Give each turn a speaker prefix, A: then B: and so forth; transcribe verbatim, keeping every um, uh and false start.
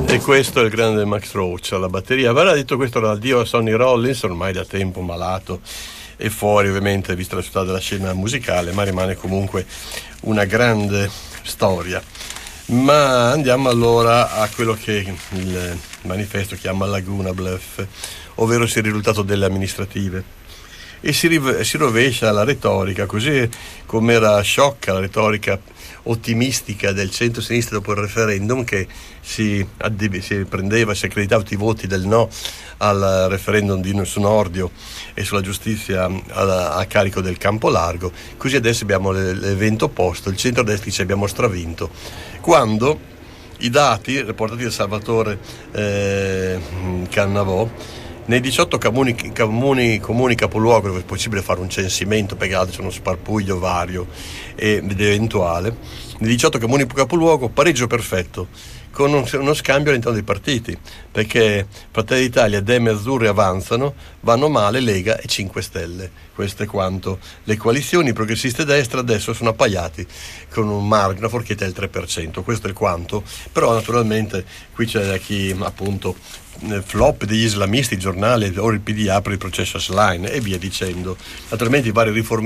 A: E questo è il grande Max Roach alla batteria. Aveva detto questo l'addio a Sonny Rollins, ormai da tempo malato e fuori ovviamente vista la città della scena musicale, ma rimane comunque una grande storia. Ma andiamo allora a quello che il manifesto chiama Laguna Bluff, ovvero il risultato delle amministrative. E si, riv- si rovescia la retorica, così come era sciocca la retorica ottimistica del centro-sinistra dopo il referendum, che si, addib- si prendeva, si accreditava tutti i voti del no al referendum di, su Nordio e sulla giustizia a, a carico del Campo Largo. Così adesso abbiamo l'evento opposto, il centro-destra dice abbiamo stravinto, quando i dati riportati da Salvatore eh, Cannavò nei diciotto comuni, comuni, comuni capoluogo, dove è possibile fare un censimento, perché altri sono uno sparpaglio vario ed eventuale, nei diciotto comuni capoluogo pareggio perfetto, con un, uno scambio all'interno dei partiti, perché Fratelli d'Italia, Dem e Azzurri avanzano, vanno male Lega e cinque Stelle. Questo è quanto. Le coalizioni progressiste destra adesso sono appaiati con un margine, una forchetta del tre per cento, questo è il quanto. Però naturalmente qui c'è chi appunto flop degli islamisti, il giornale, ora il P D apre il processo Schlein e via dicendo. Naturalmente i vari riformi